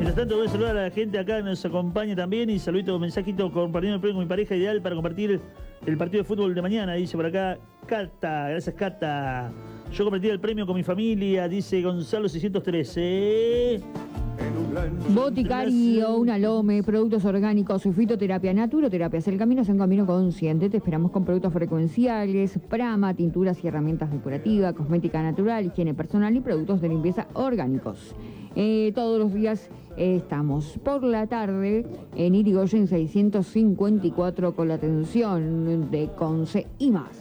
Mientras tanto, voy a saludar a la gente acá que nos acompaña también y saludito, mensajito compartiendo el premio con mi pareja ideal para compartir el partido de fútbol de mañana. Dice por acá, Cata, gracias Cata. Yo compartí el premio con mi familia, dice Gonzalo 613. Boticario, una Lome, productos orgánicos, fitoterapia, naturoterapias. El camino es un camino consciente. Te esperamos con productos frecuenciales, Prama, tinturas y herramientas depurativas, cosmética natural, higiene personal y productos de limpieza orgánicos. Todos los días estamos por la tarde en Irigoyen 654 con la atención de Conce y más.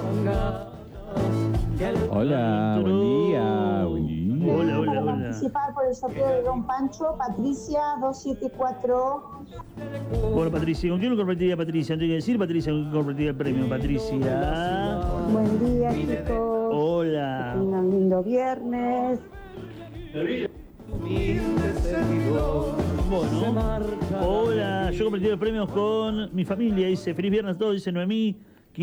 Hola, buen día. Buen día. Hola, hola, Para hola. participar por el sorteo de Don Pancho, Patricia 274. Bueno, Patricia, ¿con quién lo compartiría Patricia? No tengo que decir Patricia, ¿con quién compartiría el premio? Patricia. Buen día, chicos. Hola. Que tengan un lindo viernes. Bueno, hola, yo compartí los premios con mi familia, dice feliz viernes a todos, dice Noemí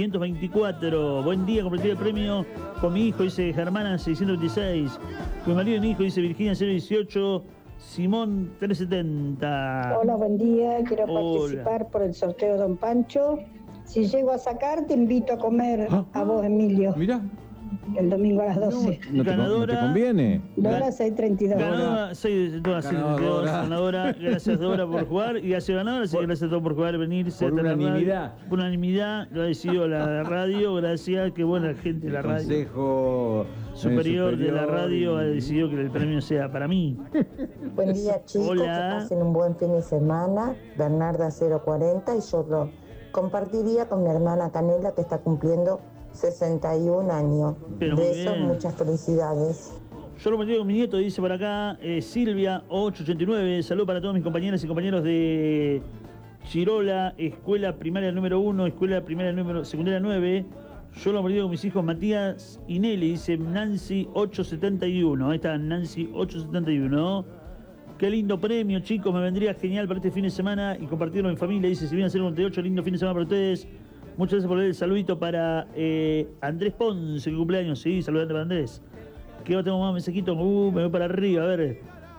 524. Buen día, compartí el premio con mi hijo, dice Germana 626. Con mi marido y mi hijo, dice Virginia 018. Simón 370. Hola, buen día. Quiero Hola. participar por el sorteo de Don Pancho. Si llego a sacar, te invito a comer a vos, Emilio, Mirá, el domingo a las 12. no te Ganadora. conviene. Dora 632. Ganadora, soy Dora, ganadora, gracias Dora por jugar y hace ganadora, así que gracias a todos por jugar, venirse. Por hasta la radio. unanimidad. Por unanimidad, lo ha decidido la radio, gracias, qué buena gente de la El radio. Consejo Superior de la radio ha decidido que el premio sea para mí. Buen día, chicos, Hola. que pasen un buen fin de semana. Bernarda 040 y yo lo compartiría con mi hermana Canela que está cumpliendo 61 años. Pero muy Besos, bien. muchas felicidades. Yo lo metí con mi nieto, dice por acá Silvia 889. Saludos para todos mis compañeras y compañeros de Chirola, Escuela Primaria número 1, Escuela Primaria número Secundaria 9. Yo lo metí con mis hijos Matías y Nelly, dice Nancy 871. Ahí está Nancy 871. Qué lindo premio, chicos, me vendría genial para este fin de semana y compartirlo en familia. Dice Silvina 098, lindo fin de semana para ustedes. Muchas gracias por el saludito para Andrés Ponce, que cumpleaños, sí, saludante para Andrés. Que tengo más mensajitos, me voy para arriba, a ver.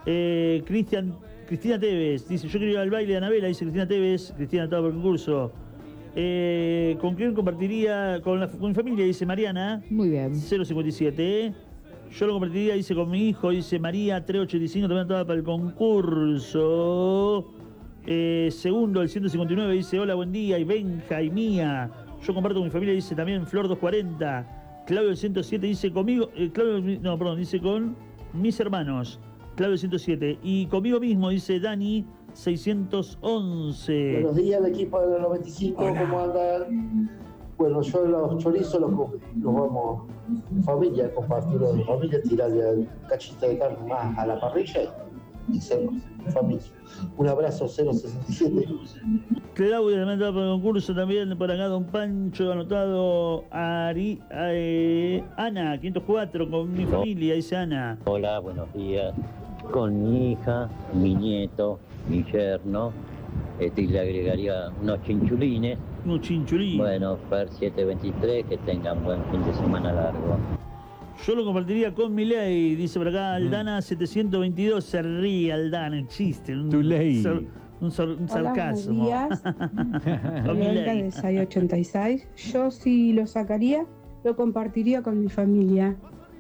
Cristina Tevez, dice, yo quiero ir al baile de Anabela, dice Cristina Tevez. Cristina estaba por el concurso. ¿Con quién compartiría? Con mi familia, dice Mariana. Muy bien. 057. Yo lo compartiría, dice, con mi hijo, dice María 385, también estaba para el concurso. Segundo, el 159, dice, hola, buen día, y Benja y Mía. Yo comparto con mi familia, dice también Flor 240. Claudio el 107, dice conmigo, dice con mis hermanos. Claudio 107. Y conmigo mismo, dice Dani 611. Buenos días al equipo de los 95, ¿cómo andan? Bueno, yo los chorizos los vamos en familia, compartirlo en familia, tirarle un cachito de carne más a la parrilla y hacerlo en familia. Un abrazo 067. Claudia también estaba por el concurso, también por acá Don Pancho, anotado Ana 504 con mi familia, dice Ana. Hola, buenos días. Con mi hija, mi nieto, mi yerno, y le agregaría unos chinchulines. Unos chinchulines. Bueno, Fer 723, que tengan buen fin de semana largo. Yo lo compartiría con Milei, dice por acá Aldana 722, se ríe Aldana, chiste. Tu ley. Un sarcasmo. Hola, buenos días. Con Bianca Milei. de 686. Yo si lo sacaría, lo compartiría con mi familia.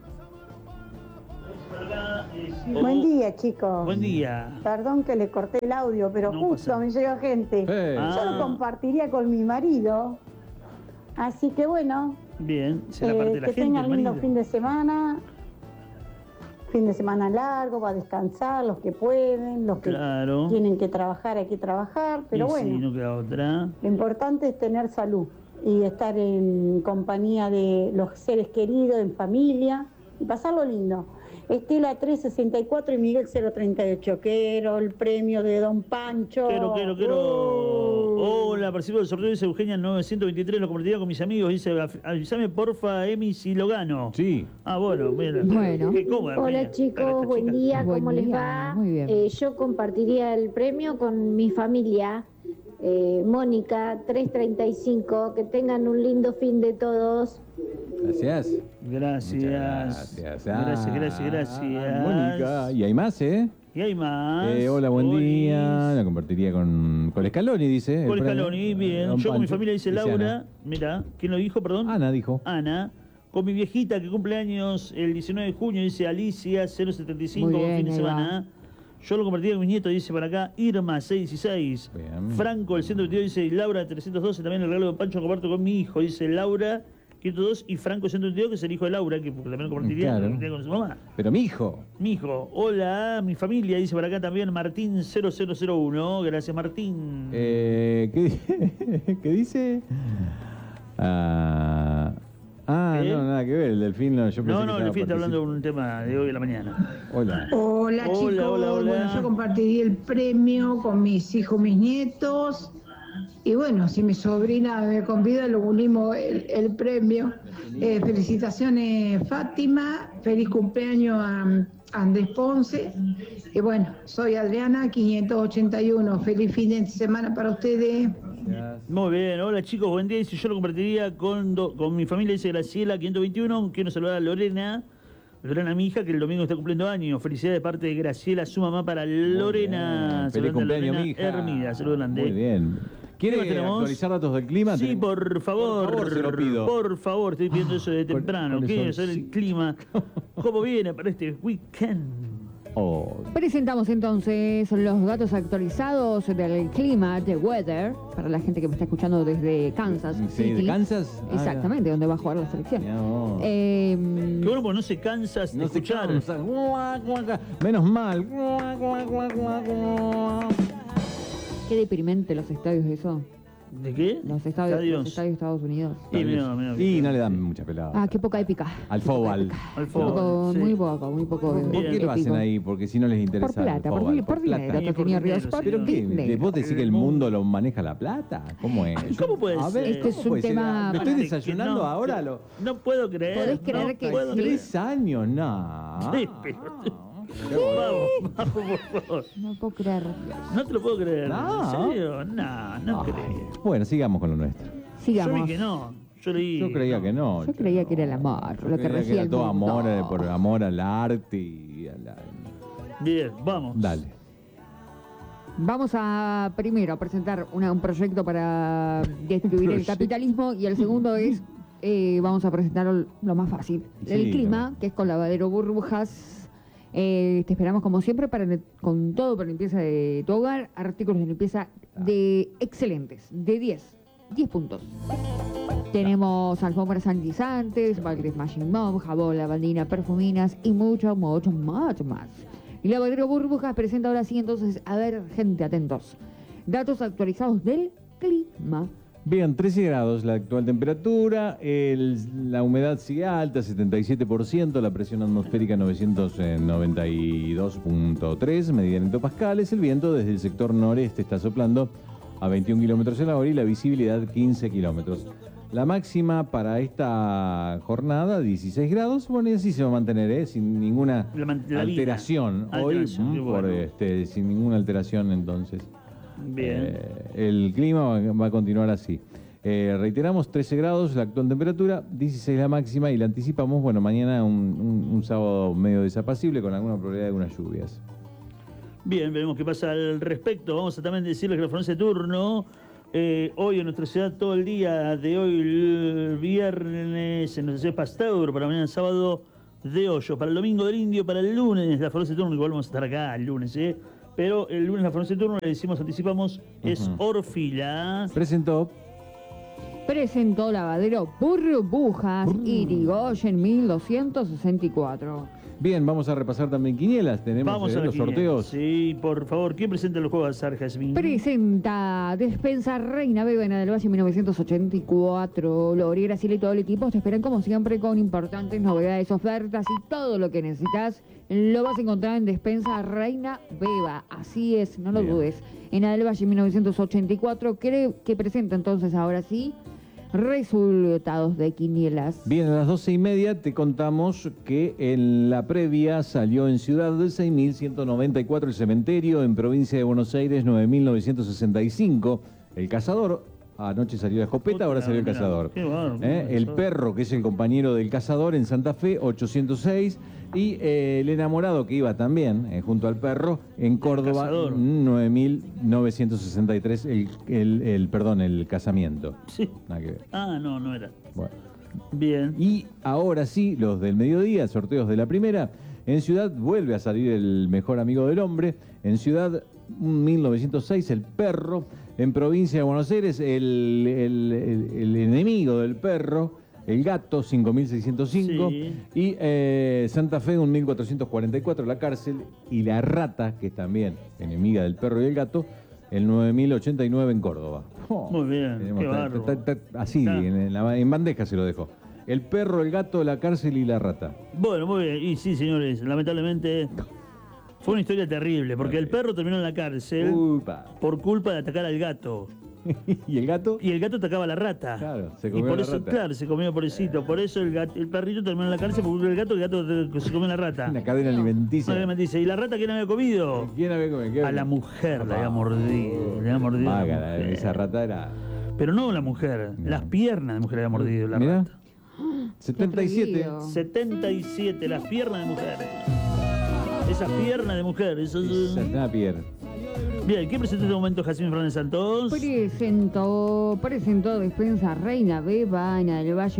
Buen día, chicos. Buen día. Perdón que le corté el audio, pero No justo pasa. me llegó gente. Yo lo compartiría con mi marido. Así que bueno, Bien, se la parte de la que gente. tengan el lindo marido. fin de semana. Fin de semana largo, va a descansar los que pueden, los que Claro. tienen que trabajar, hay que trabajar. Pero Y bueno, sí, no queda otra. lo importante es tener salud y estar en compañía de los seres queridos, en familia y pasarlo lindo. Estela 364 y Miguel 038. Quiero el premio de Don Pancho. Quiero. Hola, participo del sorteo, dice Eugenia 923, lo compartiría con mis amigos, dice, avísame porfa, Emi, si lo gano. Sí. Ah, bueno, mira. Bueno. Qué cómoda, Hola mira. chicos, Esta buen chica. día, ¿cómo Buen les día, va? muy bien. Yo compartiría el premio con mi familia, Mónica 335, que tengan un lindo fin de todos. Gracias. Gracias. Muchas gracias. Gracias. Mónica. Y hay más, ¿eh? Y hay más. Hola, buen Olis. día. La compartiría con Scaloni, dice. Con el Scaloni, bien. Don Yo con mi Pancho. familia, dice Dice Laura. Ana. Mira, ¿quién lo dijo, perdón? Ana dijo. Ana. Con mi viejita que cumple años el 19 de junio, dice Alicia, 075, Muy buen bien, fin de ahí semana. Yo lo compartí con mi nieto, dice por acá, Irma, 616. Bien. Franco, el 122, dice Laura, 312. También el regalo de Pancho lo comparto con mi hijo, dice Laura, 502. Y Franco, 122, que es el hijo de Laura, que también lo compartiría, Claro. lo compartiría con su mamá. Pero mi hijo. Mi hijo, hola, mi familia, dice por acá también Martín 0001. Gracias, Martín. ¿Qué dice? ¿Eh? No, nada que ver. El delfín no. Yo pensé No, que el fin está estaba hablando de un tema de hoy de la mañana. Hola. Hola, chicos. Hola. Bueno, yo compartiría el premio con mis hijos, mis nietos. Y bueno, si mi sobrina me convida, lo unimos el premio. Felicitaciones, Fátima. Feliz cumpleaños a Andrés Ponce. Y bueno, soy Adriana, 581. Feliz fin de semana para ustedes. Muy bien, hola chicos, buen día. Dice, yo lo compartiría con mi familia, dice Graciela, 521. Quiero saludar a Lorena, mi hija, que el domingo está cumpliendo años. Felicidades de parte de Graciela, su mamá, para Lorena. Bien. Feliz Saludando a cumpleaños, Lorena mi hija. Hermida, saludos grande. Muy bien. ¿Quiere ¿Qué más tenemos? actualizar datos del clima? Sí, por favor, se lo pido. Por favor, estoy pidiendo eso de temprano. con ¿Qué el es el solcito. clima? ¿Cómo viene para este weekend? Oh, Presentamos entonces los datos actualizados del clima, de weather, para la gente que me está escuchando desde Kansas sí, City. ¿de Kansas? Exactamente, donde va a jugar la selección. Mirá vos. Qué bueno, porque no se cansas de No se escuchar. cansa. Menos mal. Qué deprimente los estadios de eso. ¿De qué? Los estadios de Estados Unidos. Sí, mira. Y no le dan mucha pelada. Ah, qué poca épica. Al fútbol. Al Muy poco, fútbol, sí. muy poco. ¿Por qué lo hacen épico. ahí? Porque si no les interesa. Por plata, el fútbol, por dinero. plata. Sí, Te por tenía dinero, Río Sport, ¿Pero qué? dinero. ¿Vos decís que el mundo lo maneja la plata? ¿Cómo es? ¿Cómo puede A ser? ver, Este es ¿cómo un puede ser? tema- ¿Me estoy Que desayunando no, ahora? No puedo creer. ¿Podés creer no que puedo sí? 3 años, no. Sí, pero... Vamos, por favor. No puedo creer. No te lo puedo creer. No. ¿En serio? No Ay, creo. Bueno, sigamos con lo nuestro. Sigamos. Yo vi que no. Yo leí. Yo creía que no. Yo creía que era el amor, Yo lo que creía regía era el todo mundo. amor, por amor al arte y a la... Bien, vamos. Dale. Vamos a primero presentar un proyecto para destruir el capitalismo y el segundo es, vamos a presentar lo más fácil, el Sí, clima, que es con lavadero burbujas. Te esperamos como siempre con todo para limpieza de tu hogar, artículos de limpieza de excelentes, de 10 puntos. Tenemos alfombras sanitizantes, baldes Machine Mop, jabón, lavandina, perfuminas y mucho más. Y Lavadero Burbujas presenta ahora sí, entonces, a ver, gente, atentos. Datos actualizados del clima. Bien, 13 grados la actual temperatura, la humedad sigue alta, 77%, la presión atmosférica 992.3, medida en hectopascales, el viento desde el sector noreste está soplando a 21 kilómetros en la hora y la visibilidad 15 kilómetros. La máxima para esta jornada, 16 grados, bueno, y así se va a mantener, sin ninguna la alteración. vida. Hoy, Alteración, qué bueno. sin ninguna alteración entonces. Bien. El clima va a continuar así. Reiteramos, 13 grados la actual temperatura, 16 la máxima y la anticipamos, bueno, mañana un sábado medio desapacible con alguna probabilidad de algunas lluvias. Bien, veremos qué pasa al respecto. Vamos a también decirles que la Francia de turno, hoy en nuestra ciudad todo el día, de hoy el viernes en nuestra ciudad Pasteur, para mañana sábado de Hoyo, para el domingo del Indio, para el lunes la Francia de turno, igual vamos a estar acá el lunes, pero el lunes la Francia de turno, le decimos, anticipamos, es Orfila. Presentó. Presentó Lavadero Burbujas Irigoyen 1264. Bien, vamos a repasar también quinielas. Tenemos Vamos a los sorteos. Sí, por favor, ¿quién presenta los juegos de azar, Jazmín? Presenta Despensa Reina Bebena del Valle 1984. Loriera y todo el equipo te esperan como siempre con importantes novedades, ofertas y todo lo que necesitas. Lo vas a encontrar en Despensa Reina Beba. Así es, no lo Bien. dudes. En del Valle 1984, creo que presenta entonces ahora sí resultados de quinielas. Bien, a las 12:30 te contamos que en la previa salió en Ciudad del 6.194 el cementerio, en provincia de Buenos Aires 9.965 el cazador, Anoche salió la escopeta, ahora salió el Mirá, cazador. qué bárbaro, El perro, que es el compañero del cazador en Santa Fe, 806. Y el enamorado, que iba también junto al perro, en Córdoba, 9.963, el casamiento. Sí. Nada que ver. Ah, no era. Bueno. Bien. Y ahora sí, los del mediodía, sorteos de la primera. En Ciudad vuelve a salir el mejor amigo del hombre. En Ciudad, 1906, el perro. En Provincia de Buenos Aires, el enemigo del perro, el gato, 5.605. Sí. Y Santa Fe, 1.444, la cárcel. Y la rata, que es también enemiga del perro y el gato, el 9.089 en Córdoba. Muy bien, qué bárbaro. Así, en bandeja se lo dejó. El perro, el gato, la cárcel y la rata. Bueno, muy bien. Y sí, señores, lamentablemente fue una historia terrible, porque el perro terminó en la cárcel por culpa de atacar al gato. ¿Y el gato? Y el gato atacaba a la rata. Claro, se Y comió por la eso, rata. claro, se comió pobrecito. Por eso el perrito terminó en la cárcel por culpa del gato se comió la rata. Una cadena alimenticia. Una alimenticia. ¿Y la rata quién había comido? ¿Quién había comido? A la mujer la había mordido. Le había mordido. a la Vaga, mujer. esa rata era... Pero no la mujer, las piernas de mujer le había mordido la Mirá. rata. 77. 77, las piernas de mujer. Esas piernas de mujer. Esa es una pierna. Bien, ¿quién presentó en este momento Jazmín Fernández Santos? Presentó Despensa Reina Bebana del Valle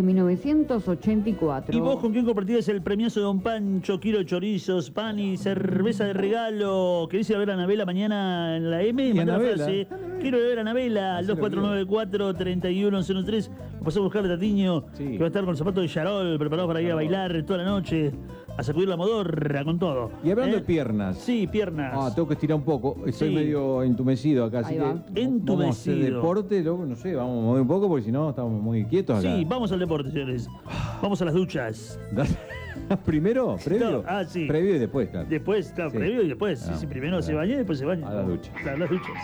1984. ¿Y vos con quién compartías el premiazo de Don Pancho, kilo de chorizos, pan y cerveza de regalo? ¿Querés ir a ver a Anabela mañana en la M? Mandá la Anabela? frase. Quiero ver a Anabela al 2494-3103. Pasó a buscar a Tatiño, que va a estar con los zapatos de Yarol, preparado para ir a bailar toda la noche, a sacudir la modorra con todo. Y hablando de piernas. Sí, piernas. Tengo que estirar un poco. Estoy Sí. medio entumecido acá, así Ahí va. que Entumecido. vamos a hacer deporte, luego, no sé, vamos a mover un poco porque si no estamos muy quietos acá. Sí, vamos al deporte, señores. Vamos a las duchas. ¿Primero? ¿Previo? No, sí. Previo y después, claro. Después, claro, Sí. previo y después. Sí, Ah, sí, primero claro. se baña y después se baña. A las duchas. Claro, las duchas.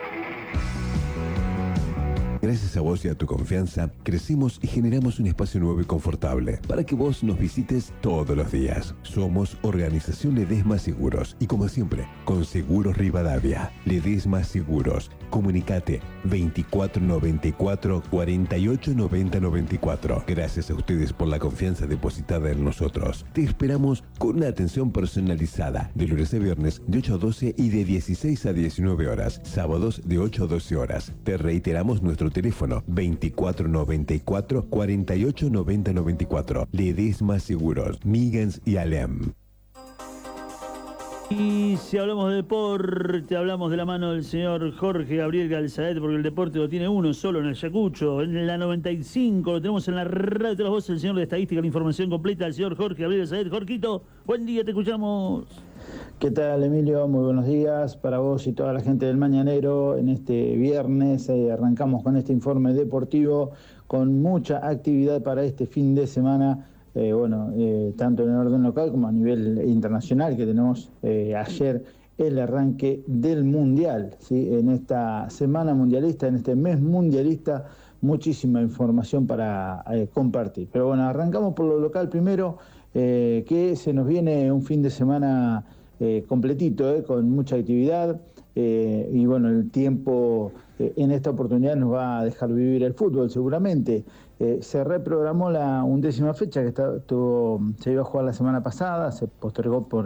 Gracias a vos y a tu confianza, crecimos y generamos un espacio nuevo y confortable para que vos nos visites todos los días. Somos Organización Ledesma Seguros y como siempre, con Seguros Rivadavia. Ledesma Seguros. Comunicate 2494 48 90 94. Gracias a ustedes por la confianza depositada en nosotros. Te esperamos con una atención personalizada de lunes a viernes de 8 a 12 y de 16 a 19 horas. Sábados de 8 a 12 horas. Te reiteramos nuestro teléfono 2494 48 90 94. Ledesma Seguros, Migans y Alem. Y si hablamos de deporte, hablamos de la mano del señor Jorge Gabriel Galzaet, porque el deporte lo tiene uno solo en el Ayacucho. En la 95 lo tenemos en la radio de todas las voces, el señor de estadística, la información completa, el señor Jorge Gabriel Galzaet. Jorquito, buen día, te escuchamos. ¿Qué tal, Emilio? Muy buenos días para vos y toda la gente del Mañanero. En este viernes arrancamos con este informe deportivo con mucha actividad para este fin de semana. Tanto en el orden local como a nivel internacional, que tenemos ayer el arranque del Mundial, ¿sí? En esta semana mundialista, en este mes mundialista, muchísima información para compartir. Pero bueno, arrancamos por lo local primero, que se nos viene un fin de semana completito, con mucha actividad. Y bueno, el tiempo en esta oportunidad nos va a dejar vivir el fútbol seguramente. Se reprogramó la 11ª fecha que se iba a jugar la semana pasada, se postergó por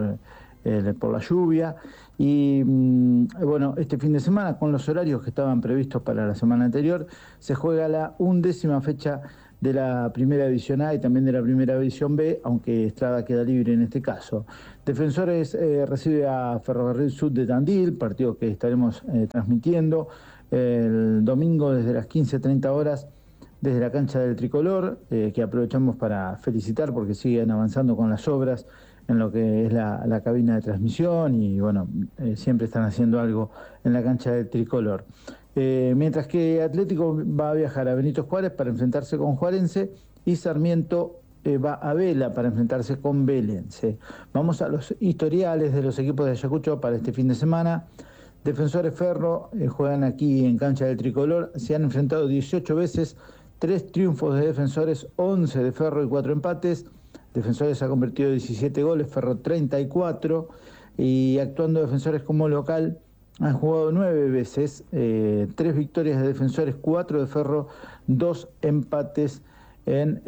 la lluvia. Y bueno, este fin de semana, con los horarios que estaban previstos para la semana anterior, se juega la 11ª fecha de la Primera División A y también de la Primera División B, aunque Estrada queda libre en este caso. Defensores recibe a Ferrocarril Sud de Tandil, partido que estaremos transmitiendo el domingo desde las 15:30 horas desde la cancha del Tricolor, que aprovechamos para felicitar porque siguen avanzando con las obras en lo que es la cabina de transmisión y bueno, siempre están haciendo algo en la cancha del Tricolor. Mientras que Atlético va a viajar a Benito Juárez para enfrentarse con Juarense y Sarmiento va a Vela para enfrentarse con Belense. Vamos a los historiales de los equipos de Ayacucho para este fin de semana. Defensores Ferro juegan aquí en cancha del Tricolor, se han enfrentado 18 veces, 3 triunfos de Defensores, 11 de Ferro y 4 empates. Defensores ha convertido 17 goles, Ferro 34, y actuando Defensores como local han jugado 9 veces, 3 victorias de Defensores, 4 de Ferro, 2 empates en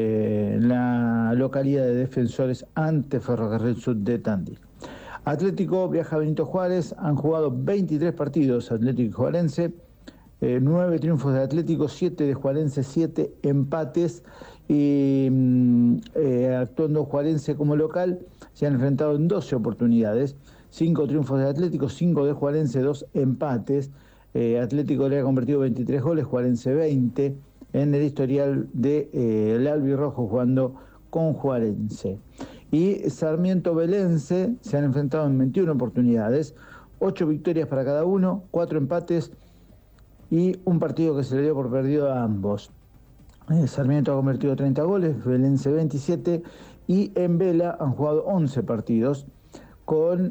la localidad de Defensores ante Ferrocarril Sud de Tandil. Atlético viaja a Benito Juárez, han jugado 23 partidos Atlético y Juarense, 9 triunfos de Atlético, 7 de Juarense, 7 empates, y actuando Juarense como local se han enfrentado en 12 oportunidades, 5 triunfos de Atlético, 5 de Juarense, 2 empates. Atlético le ha convertido 23 goles, Juarense 20 en el historial de el albirrojo jugando con Juarense. Y Sarmiento Belense se han enfrentado en 21 oportunidades, 8 victorias para cada uno, 4 empates y un partido que se le dio por perdido a ambos. Sarmiento ha convertido 30 goles, Belense 27, y en Vela han jugado 11 partidos, con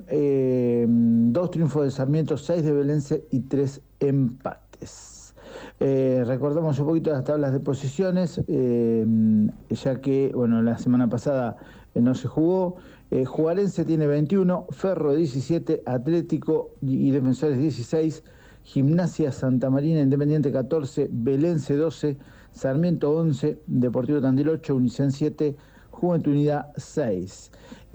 2 triunfos de Sarmiento, 6 de Belense y 3 empates. Recordamos un poquito las tablas de posiciones, ya que bueno, la semana pasada no se jugó. Juarense tiene 21, Ferro 17, Atlético y Defensores 16, Gimnasia Santa Marina Independiente 14, Belense 12, Sarmiento 11, Deportivo Tandil 8, Unicen 7, Juventud Unida 6.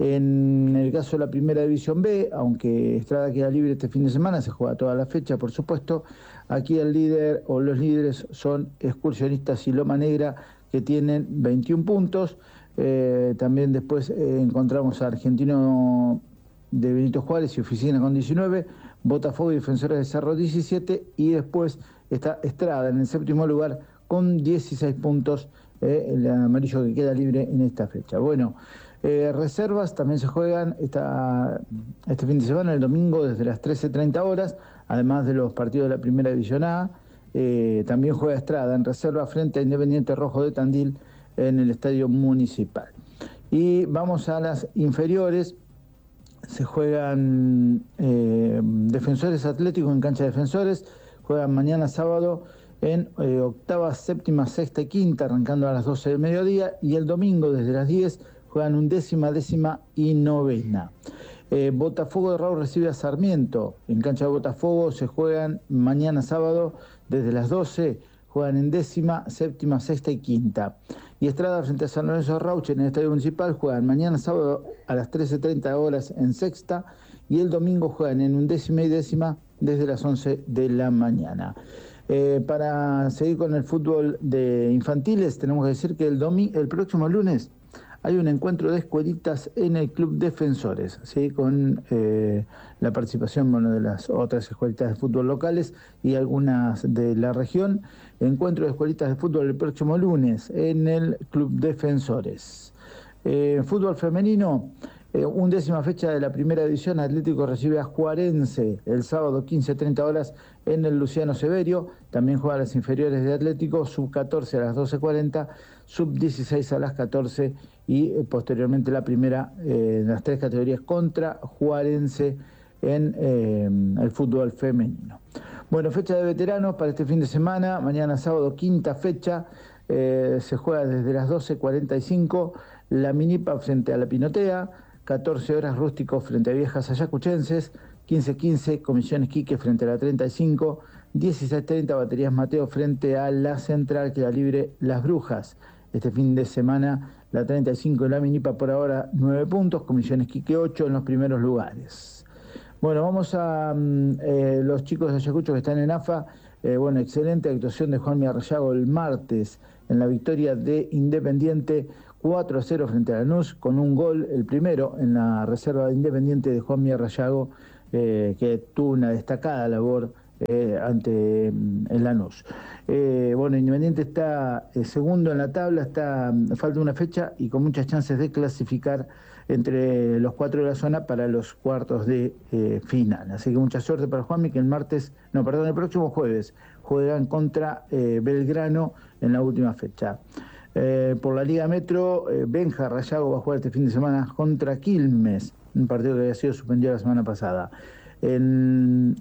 En el caso de la Primera División B, aunque Estrada queda libre este fin de semana, se juega toda la fecha, por supuesto, aquí el líder o los líderes son Excursionistas y Loma Negra, que tienen 21 puntos. También después encontramos a Argentino de Benito Juárez y Oficina con 19, Botafogo y Defensores de Cerro 17, y después está Estrada en el 7º lugar con 16 puntos, el amarillo que queda libre en esta fecha. Bueno, reservas también se juegan este fin de semana, el domingo, desde las 13:30 horas, además de los partidos de la Primera División A. También juega Estrada en reserva frente a Independiente Rojo de Tandil en el Estadio Municipal. Y vamos a las inferiores. Se juegan Defensores Atlético en cancha de Defensores, juegan mañana sábado en octava, séptima, sexta y quinta, arrancando a las 12 del mediodía, y el domingo desde las 10 juegan undécima, décima y novena. Botafogo de Raúl recibe a Sarmiento. En cancha de Botafogo se juegan mañana sábado desde las 12, juegan en décima, séptima, sexta y quinta. Y Estrada frente a San Lorenzo de Rauche en el Estadio Municipal juegan mañana sábado a las 13:30 horas en sexta, y el domingo juegan en undécima y décima desde las 11 de la mañana. Para seguir con el fútbol de infantiles, tenemos que decir que el próximo lunes hay un encuentro de escuelitas en el Club Defensores, ¿sí? Con la participación de las otras escuelitas de fútbol locales y algunas de la región. Encuentro de escuelitas de fútbol el próximo lunes en el Club Defensores. Fútbol femenino, undécima fecha de la Primera División, Atlético recibe a Juarense el sábado 15:30 horas en el Luciano Severio. También juega las inferiores de Atlético, sub-14 a las 12:40, sub-16 a las 14 y posteriormente la primera en las 3 categorías contra Juarense en el fútbol femenino. Bueno, fecha de veteranos para este fin de semana, mañana sábado quinta fecha, se juega desde las 12:45 la Minipa frente a la Pinotea, 14 horas Rústico frente a Viejas Ayacuchenses, 15:15 Comisiones Quique frente a la 35, 16:30 Baterías Mateo frente a la Central, queda libre Las Brujas. Este fin de semana la 35 y la Minipa por ahora 9 puntos, Comisiones Quique 8 en los primeros lugares. Bueno, vamos a los chicos de Ayacucho que están en AFA. Bueno, excelente actuación de Juanmi Arrayago el martes en la victoria de Independiente 4-0 frente a Lanús, con un gol, el primero en la reserva de Independiente de Juanmi Arrayago, que tuvo una destacada labor ante el Lanús. Bueno, Independiente está segundo en la tabla, falta una fecha y con muchas chances de clasificar entre los 4 de la zona para los cuartos de final. Así que mucha suerte para Juanmi, que el próximo jueves juegan contra Belgrano en la última fecha. Por la Liga Metro, Benja Rayago va a jugar este fin de semana contra Quilmes, un partido que había sido suspendido la semana pasada. En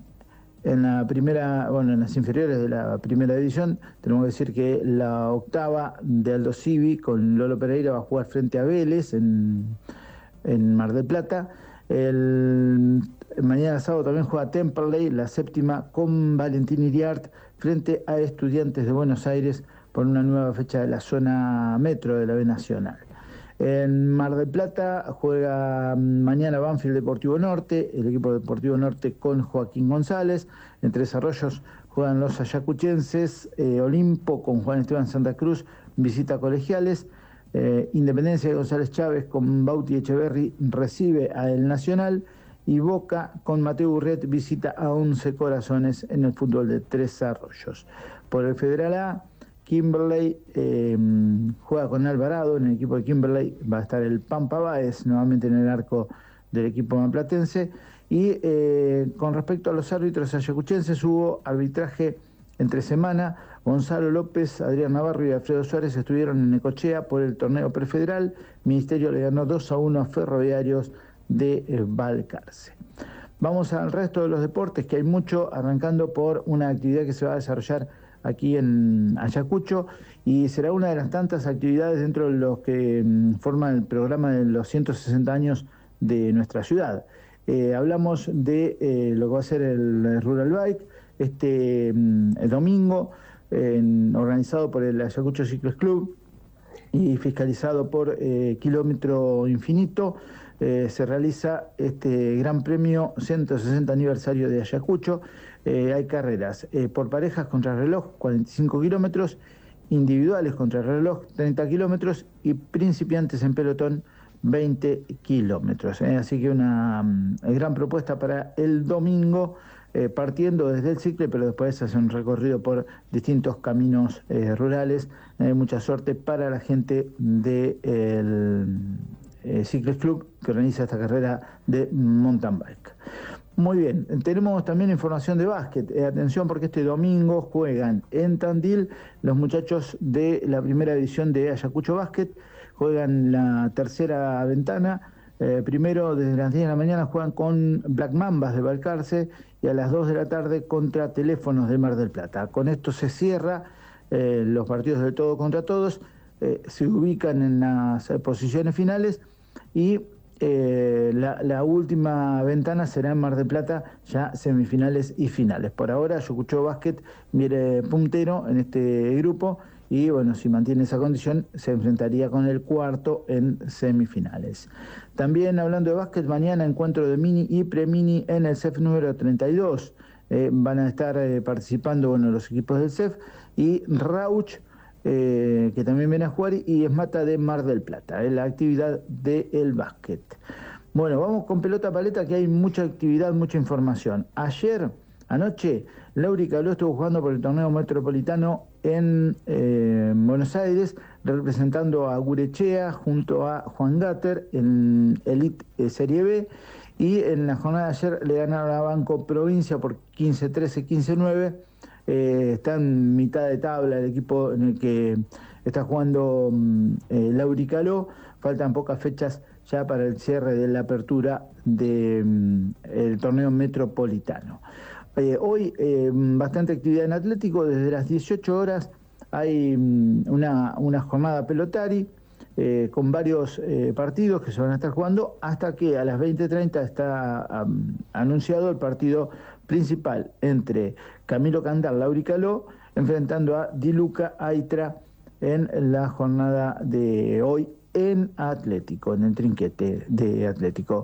las inferiores de la Primera División, tenemos que decir que la octava de Aldo Civi con Lolo Pereira va a jugar frente a Vélez en Mar del Plata. El Mañana sábado también juega Temperley, la séptima, con Valentín Iriart, frente a Estudiantes de Buenos Aires por una nueva fecha de la zona metro de la B Nacional. En Mar del Plata juega mañana Banfield Deportivo Norte, el equipo Deportivo Norte con Joaquín González. En Tres Arroyos juegan los ayacuchenses, Olimpo con Juan Esteban Santa Cruz, visita a Colegiales. Independencia de González Chávez con Bauti Echeverri recibe a El Nacional. Y Boca con Mateo Burret visita a 11 Corazones en el fútbol de Tres Arroyos. Por el Federal A, Kimberley juega con Alvarado. En el equipo de Kimberley va a estar el Pampa Báez nuevamente en el arco del equipo maplatense. Y con respecto a los árbitros ayacuchenses, hubo arbitraje entre semana. Gonzalo López, Adrián Navarro y Alfredo Suárez estuvieron en Necochea por el torneo prefederal. Ministerio le ganó 2-1 a Ferroviarios de Balcarce. Vamos al resto de los deportes, que hay mucho, arrancando por una actividad que se va a desarrollar aquí en Ayacucho y será una de las tantas actividades dentro de los que forman el programa de los 160 años de nuestra ciudad. Hablamos de lo que va a ser el Rural Bike el domingo, organizado por el Ayacucho Ciclos Club y fiscalizado por Kilómetro Infinito. Se realiza este Gran Premio 160 aniversario de Ayacucho. Hay carreras por parejas contrarreloj, 45 kilómetros, individuales contrarreloj, 30 kilómetros y principiantes en pelotón, 20 kilómetros. Así que una gran propuesta para el domingo, partiendo desde el Cicle, pero después hace un recorrido por distintos caminos rurales. Mucha suerte para la gente del Cicles Club que organiza esta carrera de mountain bike. Muy bien, tenemos también información de básquet. Atención, porque este domingo juegan en Tandil los muchachos de la primera división de Ayacucho Básquet, juegan la tercera ventana. Primero, desde las 10 de la mañana juegan con Black Mambas de Balcarce y a las 2 de la tarde contra Teléfonos de Mar del Plata. Con esto se cierra los partidos de todo contra todos. Se ubican en las posiciones finales y la última ventana será en Mar del Plata, ya semifinales y finales. Por ahora Ayacucho Básquet viene puntero en este grupo y bueno, si mantiene esa condición se enfrentaría con el cuarto en semifinales. También hablando de básquet, mañana encuentro de mini y premini en el CEF número 32. Van a estar participando los equipos del CEF y Rauch, que también viene a jugar, y Esmata de Mar del Plata, la actividad del básquet. Bueno, vamos con pelota paleta, que hay mucha actividad, mucha información. Anoche, Lauri Caló estuvo jugando por el torneo metropolitano en Buenos Aires, representando a Gurechea junto a Juan Gatter en Elite Serie B, y en la jornada de ayer le ganaron a Banco Provincia por 15-13, 15-9. Está en mitad de tabla el equipo en el que está jugando Lauri Caló. Faltan pocas fechas ya para el cierre de la apertura del torneo metropolitano. Hoy bastante actividad en Atlético. Desde las 18 horas hay una jornada pelotari con varios partidos que se van a estar jugando, hasta que a las 20:30 está anunciado el partido principal entre Camilo Candar, Lauri Caló, enfrentando a Di Luca Aitra en la jornada de hoy en Atlético, en el trinquete de Atlético.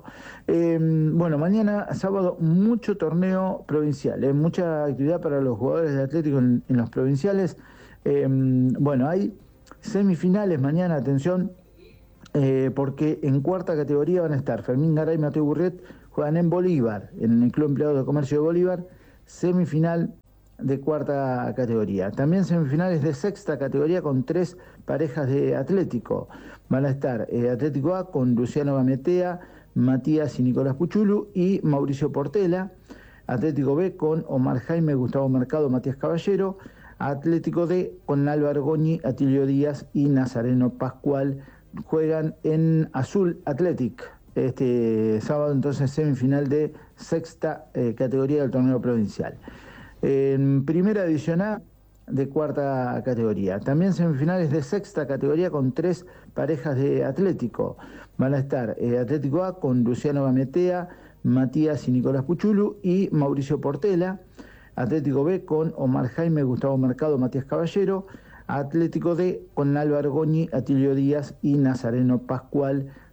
Mañana sábado mucho torneo provincial, mucha actividad para los jugadores de Atlético en los provinciales. Hay semifinales mañana, atención, porque en cuarta categoría van a estar Fermín Garay y Mateo Burret, juegan en Bolívar, en el Club Empleado de Comercio de Bolívar, semifinal de cuarta categoría. También semifinales de sexta categoría con 3 parejas de Atlético. Van a estar Atlético A con Luciano Gametea, Matías y Nicolás Puchulu y Mauricio Portela. Atlético B con Omar Jaime, Gustavo Mercado, Matías Caballero. Atlético D con Álvaro Goñi, Atilio Díaz y Nazareno Pascual. Juegan en Azul Athletic este sábado, entonces semifinal de sexta categoría del torneo provincial. En primera división A de cuarta categoría. También semifinales de sexta categoría con 3 parejas de Atlético. Van a estar Atlético A con Luciano Gametea, Matías y Nicolás Puchulu, y Mauricio Portela. Atlético B con Omar Jaime, Gustavo Mercado, Matías Caballero. Atlético D con Álvaro Goñi, Atilio Díaz y Nazareno Pascual.